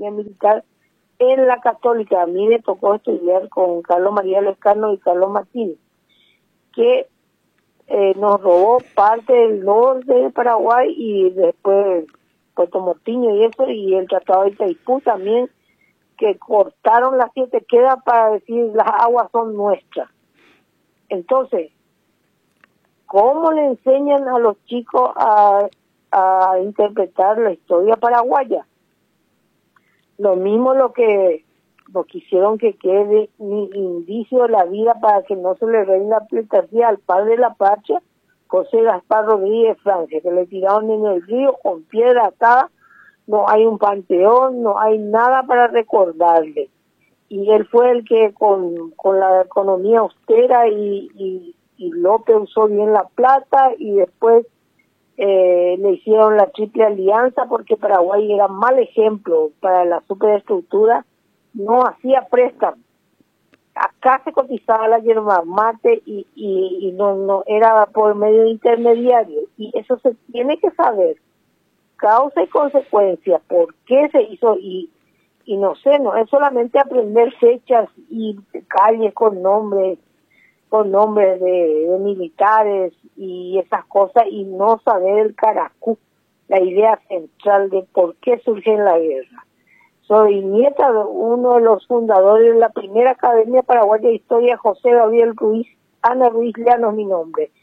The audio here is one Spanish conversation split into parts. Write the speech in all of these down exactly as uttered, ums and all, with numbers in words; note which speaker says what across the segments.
Speaker 1: jerarquía militar en la Católica. A mí me tocó estudiar con Carlos María Lescano y Carlos Martínez, que eh, nos robó parte del norte de Paraguay y después Puerto Mortiño y eso, y el Tratado de Itaipú también, que cortaron las siete quedas para decir las aguas son nuestras. Entonces, ¿cómo le enseñan a los chicos a, a interpretar la historia paraguaya? Lo mismo lo que lo quisieron que quede ni indicio de la vida para que no se le reine la pleitesía al padre de la patria, José Gaspar Rodríguez Francia, que le tiraron en el río con piedra atada. No hay un panteón, no hay nada para recordarle. Y él fue el que con, con la economía austera y, y, y López usó bien la plata, y después eh, le hicieron la triple alianza porque Paraguay era mal ejemplo para la superestructura, no hacía préstamo. Acá se cotizaba la yerba mate y, y, y no, no era por medio de intermediarios, y eso se tiene que saber, causa y consecuencia, por qué se hizo, y, y no sé, no es solamente aprender fechas y calles con nombres, con nombres de, de militares y esas cosas, y no saber el caracú, la idea central de por qué surge la guerra. Soy nieta de uno de los fundadores de la primera Academia Paraguaya de Historia, José Gabriel Ruiz. Ana Ruiz Llano es mi nombre.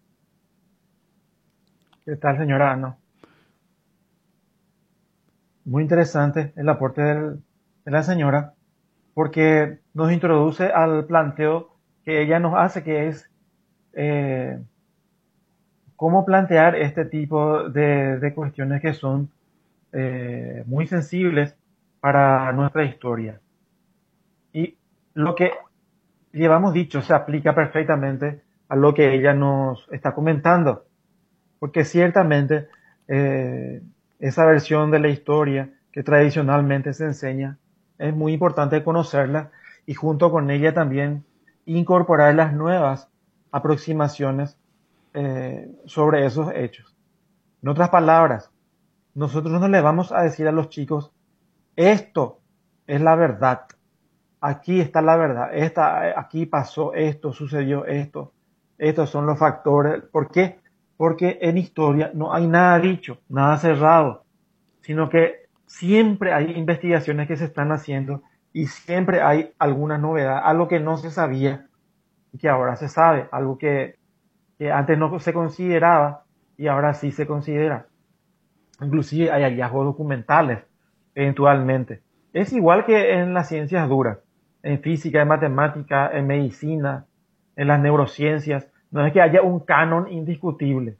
Speaker 2: ¿Qué tal, señora Ana? Muy interesante el aporte del, de la señora, porque nos introduce al planteo que ella nos hace, que es eh, cómo plantear este tipo de, de cuestiones que son eh, muy sensibles para nuestra historia. Y lo que llevamos dicho se aplica perfectamente a lo que ella nos está comentando, porque ciertamente eh, esa versión de la historia que tradicionalmente se enseña es muy importante conocerla, y junto con ella también incorporar las nuevas aproximaciones eh, sobre esos hechos. En otras palabras, nosotros no le vamos a decir a los chicos: esto es la verdad, aquí está la verdad, esta, aquí pasó esto, sucedió esto, estos son los factores. ¿Por qué? Porque en historia no hay nada dicho, nada cerrado, sino que siempre hay investigaciones que se están haciendo y siempre hay alguna novedad, algo que no se sabía y que ahora se sabe, algo que, que antes no se consideraba y ahora sí se considera. Inclusive hay hallazgos documentales eventualmente. Es igual que en las ciencias duras, en física, en matemática, en medicina, en las neurociencias. No es que haya un canon indiscutible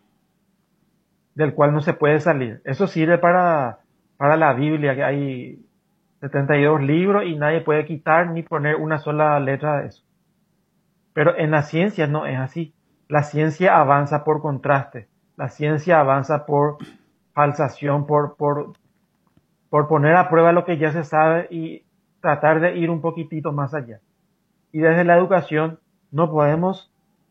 Speaker 2: del cual no se puede salir. Eso sirve para, para la Biblia, que hay setenta y dos libros y nadie puede quitar ni poner una sola letra de eso. Pero en las ciencias no es así. La ciencia avanza por contraste. La ciencia avanza por falsación, por, por, por poner a prueba lo que ya se sabe y tratar de ir un poquitito más allá. Y desde la educación no podemos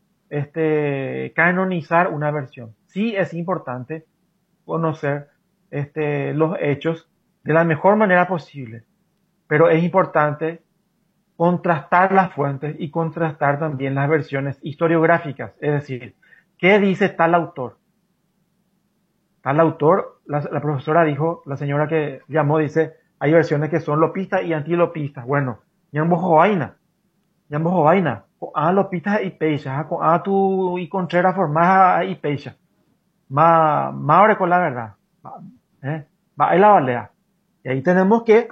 Speaker 2: este, canonizar una versión. Sí es importante conocer este, los hechos de la mejor manera posible, pero es importante contrastar las fuentes y contrastar también las versiones historiográficas, es decir, ¿qué dice tal autor? Tal autor, la, la profesora dijo, la señora que llamó dice, hay versiones que son lopistas y antilopistas. Bueno, ñambo vaina, ñambo vaina, a lopistas y pecha, a tu y contreras formadas y pecha. Ma, ma ahora con la verdad, ¿eh? Va ahí la balea. Y ahí tenemos que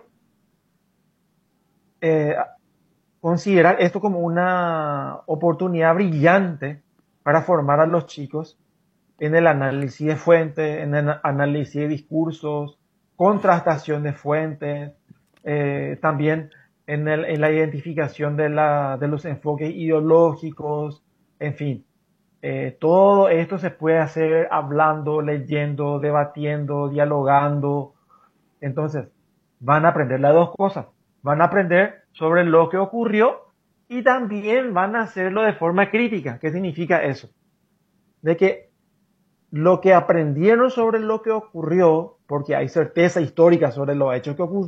Speaker 2: eh, considerar esto como una oportunidad brillante para formar a los chicos en el análisis de fuentes, en el análisis de discursos, contrastación de fuentes, eh, también en, el, en la identificación de, la, de los enfoques ideológicos, en fin. Eh, todo esto se puede hacer hablando, leyendo, debatiendo, dialogando. Entonces, van a aprender las dos cosas. Van a aprender sobre lo que ocurrió y también van a hacerlo de forma crítica. ¿Qué significa eso? De que lo que aprendieron sobre lo que ocurrió, porque hay certeza histórica sobre los hechos que ocurrieron,